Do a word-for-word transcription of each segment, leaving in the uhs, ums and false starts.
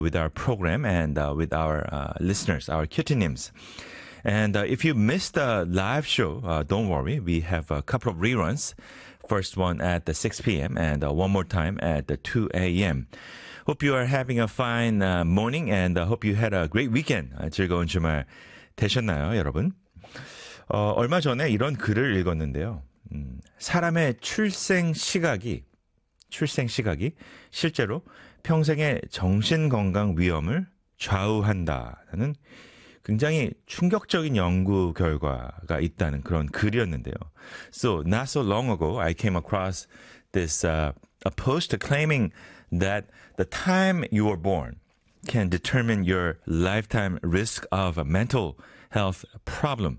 with our program and uh, with our uh, listeners, our Cutinims. And uh, if you missed the live show, uh, don't worry. We have a couple of reruns. First one at the six p.m. and uh, one more time at the two a.m. Hope you are having a fine uh, morning and uh, hope you had a great weekend. 아, 즐거운 주말 되셨나요, 여러분? 어, 얼마 전에 이런 글을 읽었는데요. 음, 사람의 출생 시각이 출생 시각이 실제로 평생의 정신건강 위험을 좌우한다는 굉장히 충격적인 연구 결과가 있다는 그런 글이었는데요. So not so long ago, I came across this uh, a post claiming that the time you were born can determine your lifetime risk of a mental health problem.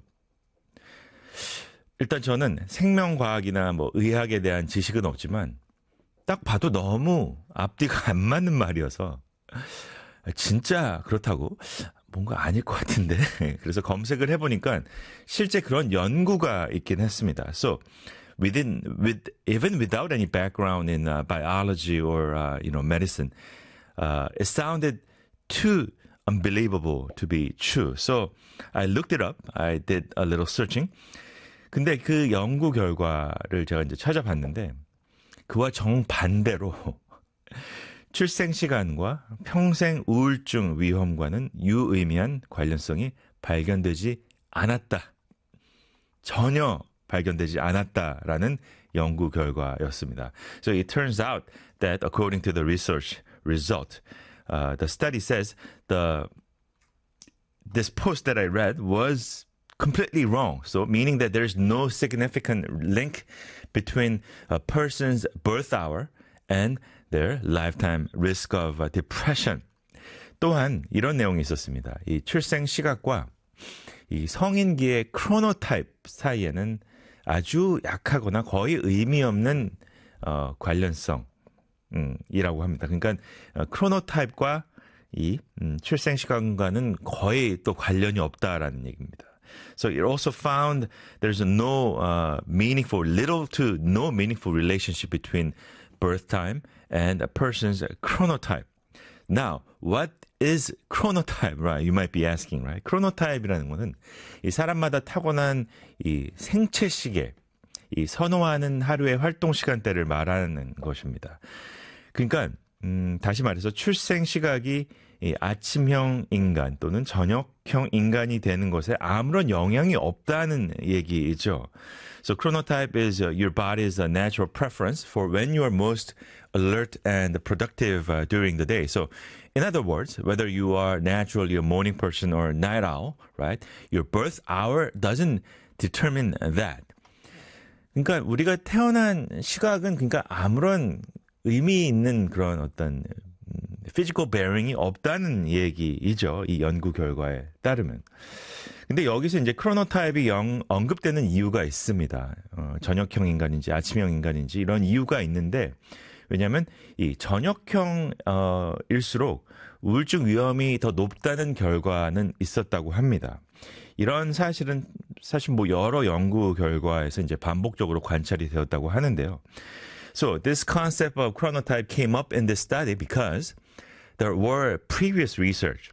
일단 저는 생명과학이나 뭐 의학에 대한 지식은 없지만 딱 봐도 너무 앞뒤가 안 맞는 말이어서 진짜 그렇다고 뭔가 아닐 것 같은데 그래서 검색을 해보니까 실제 그런 연구가 있긴 했습니다. So within with even without any background in uh, biology or uh, you know medicine, uh, it sounded too unbelievable to be true. So I looked it up. I did a little searching. 근데 그 연구 결과를 제가 이제 찾아봤는데 그와 정반대로 출생 시간과 평생 우울증 위험과는 유의미한 관련성이 발견되지 않았다. 전혀 발견되지 않았다라는 연구 결과였습니다. So it turns out that according to the research result, uh, the study says the this post that I read was completely wrong. So meaning that there's no significant link between a person's birth hour and their lifetime risk of depression. 또한 이런 내용이 있었습니다. 이 출생 시각과 이 성인기의 크로노타입 사이에는 아주 약하거나 거의 의미 없는 어, 관련성 음, 이라고 합니다. 그러니까 어, 크로노타입과 이 음, 출생 시간과는 거의 또 관련이 없다라는 얘기입니다. So it also found there's no uh, meaningful, little to no meaningful relationship between birth time and a person's chronotype. Now, what is chronotype, right? You might be asking, right? chronotype이라는 거는 이 사람마다 타고난 이 생체 시계, 이 선호하는 하루의 활동 시간대를 말하는 것입니다. 그러니까 음, 다시 말해서 출생 시각이 이 아침형 인간 또는 저녁형 인간이 되는 것에 아무런 영향이 없다는 얘기죠. So chronotype is uh, your body's uh, natural preference for when you are most alert and productive uh, during the day. So in other words, whether you are naturally a morning person or a night owl, right? Your birth hour doesn't determine that. 그러니까 우리가 태어난 시각은 그러니까 아무런 의미 있는 그런 어떤 physical bearing이 없다는 얘기이죠. 이 연구 결과에 따르면. 근데 여기서 이제 크로노타입이 영, 언급되는 이유가 있습니다. 어, 저녁형 인간인지 아침형 인간인지 이런 이유가 있는데 왜냐하면 이 저녁형 어, 일수록 우울증 위험이 더 높다는 결과는 있었다고 합니다. 이런 사실은 사실 뭐 여러 연구 결과에서 이제 반복적으로 관찰이 되었다고 하는데요. So this concept of chronotype came up in this study because there were previous research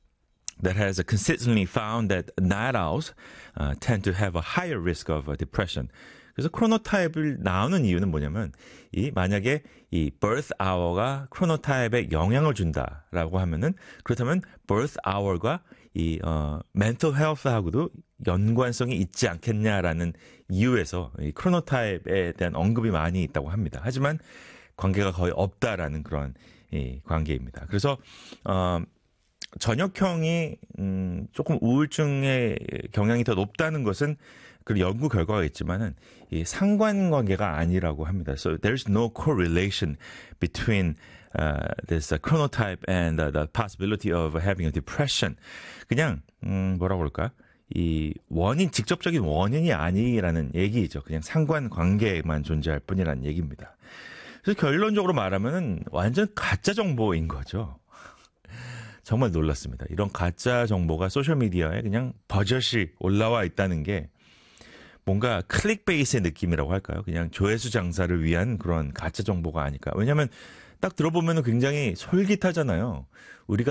that has consistently found that night owls uh, tend to have a higher risk of uh, depression. 그래서 크로노타입을 나오는 이유는 뭐냐면 이 만약에 이 birth hour가 크로노타입에 영향을 준다라고 하면은 그렇다면 birth hour과 이 어, mental health하고도 연관성이 있지 않겠냐라는 이유에서 이 크로노타입에 대한 언급이 많이 있다고 합니다. 하지만 관계가 거의 없다라는 그런 이 관계입니다. 그래서 어, 저녁형이 음, 조금 우울증의 경향이 더 높다는 것은 그 연구 결과가 있지만은 이 상관관계가 아니라고 합니다. So there's no correlation between uh, this uh, chronotype and uh, the possibility of having a depression. 그냥 음, 뭐라고 그럴까? 이 원인 직접적인 원인이 아니라는 얘기죠. 그냥 상관관계만 존재할 뿐이라는 얘기입니다. 그래서 결론적으로 말하면은 완전 가짜 정보인 거죠. 정말 놀랐습니다. 이런 가짜 정보가 소셜미디어에 그냥 버젓이 올라와 있다는 게 뭔가 클릭베이스의 느낌이라고 할까요? 그냥 조회수 장사를 위한 그런 가짜 정보가 아닐까. 왜냐하면 딱 들어보면 굉장히 솔깃하잖아요. 우리가